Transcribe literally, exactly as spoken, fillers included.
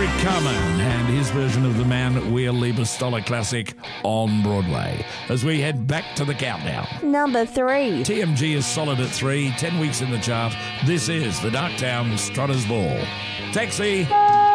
Rick Carmen and his version of the Man Wir Liebe Stoller classic on Broadway. As we head back to the countdown. Number three. T M G is solid at three, ten weeks in the chart. This is the Darktown Strutters Ball. Taxi.